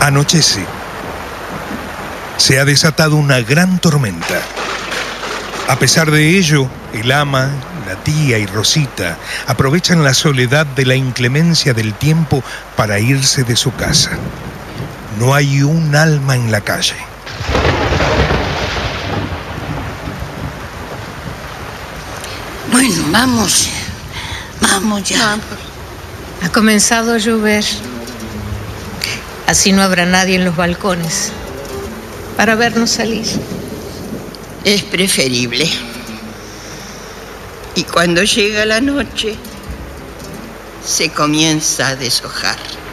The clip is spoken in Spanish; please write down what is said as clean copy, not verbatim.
Anochece. Se ha desatado una gran tormenta. A pesar de ello, el ama, la tía y Rosita aprovechan la soledad de la inclemencia del tiempo para irse de su casa. No hay un alma en la calle. Bueno, vamos ya. Ha comenzado a llover. Así no habrá nadie en los balcones para vernos salir. Es preferible. Y cuando llega la noche, se comienza a deshojar.